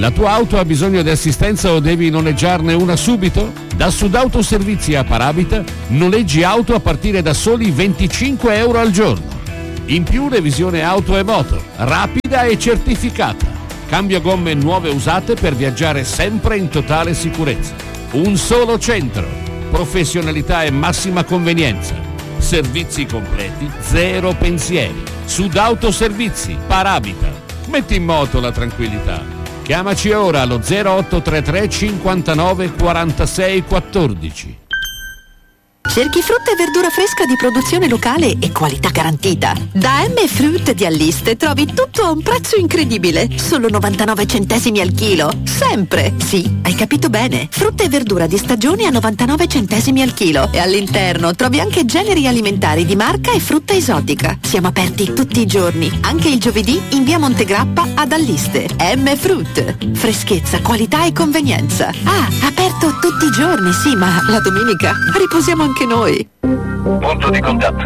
La tua auto ha bisogno di assistenza o devi noleggiarne una subito? Da Sudauto Servizi a Paravita noleggi auto a partire da soli 25 euro al giorno. In più revisione auto e moto, rapida e certificata. Cambio gomme nuove e usate per viaggiare sempre in totale sicurezza. Un solo centro, professionalità e massima convenienza. Servizi completi, zero pensieri. Sudauto Servizi, Paravita. Metti in moto la tranquillità. Chiamaci ora allo 0833 59 46 14. Cerchi frutta e verdura fresca di produzione locale e qualità garantita. Da M Fruit di Alliste trovi tutto a un prezzo incredibile. Solo 99 centesimi al chilo. Sempre! Sì, hai capito bene. Frutta e verdura di stagione a 99 centesimi al chilo. E all'interno trovi anche generi alimentari di marca e frutta esotica. Siamo aperti tutti i giorni, anche il giovedì in via Montegrappa ad Alliste. M Fruit. Freschezza, qualità e convenienza. Ah, aperto tutti i giorni, sì, ma la domenica riposiamo anche noi. Punto di contatto.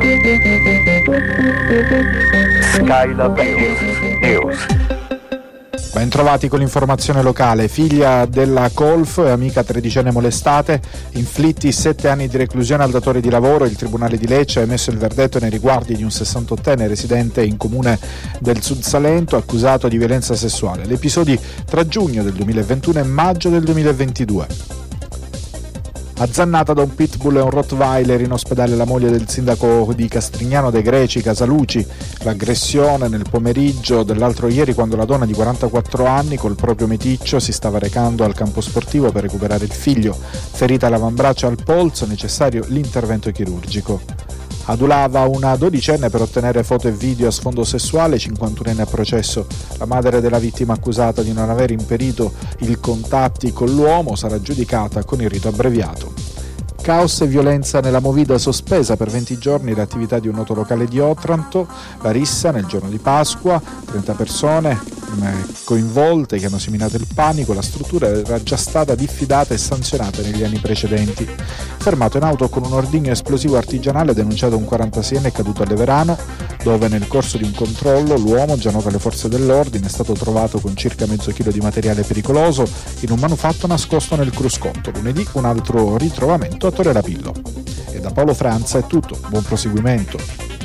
Skylab News. Bentrovati con l'informazione locale. Figlia della colf e amica tredicenne molestate, inflitti 7 anni di reclusione al datore di lavoro. Il Tribunale di Lecce ha emesso il verdetto nei riguardi di un 68enne residente in comune del Sud Salento accusato di violenza sessuale. Gli episodi tra giugno del 2021 e maggio del 2022. Azzannata da un pitbull e un rottweiler in ospedale la moglie del sindaco di Castrignano dei Greci, Casaluci. L'aggressione nel pomeriggio dell'altro ieri, quando la donna di 44 anni col proprio meticcio si stava recando al campo sportivo per recuperare il figlio. Ferita all'avambraccio e al polso, necessario l'intervento chirurgico. Adulava una dodicenne per ottenere foto e video a sfondo sessuale, 51enne a processo. La madre della vittima, accusata di non aver impedito i contatti con l'uomo, sarà giudicata con il rito abbreviato. Caos e violenza nella Movida, sospesa per 20 giorni l'attività di un noto locale di Otranto, la rissa nel giorno di Pasqua, 30 persone coinvolte che hanno seminato il panico. La struttura era già stata diffidata e sanzionata negli anni precedenti. Fermato in auto con un ordigno esplosivo artigianale, denunciato un 46enne caduto a Leverano, dove nel corso di un controllo l'uomo, già noto alle forze dell'ordine, è stato trovato con circa mezzo chilo di materiale pericoloso in un manufatto nascosto nel cruscotto. Lunedì un altro ritrovamento a Torre Rapillo. E da Paolo Franza è tutto, buon proseguimento.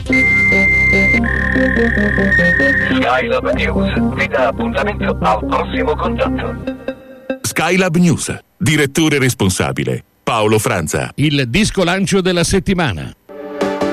Skylab News vi dà appuntamento al prossimo contatto. Skylab News, direttore responsabile Paolo Franza. Il disco lancio della settimana.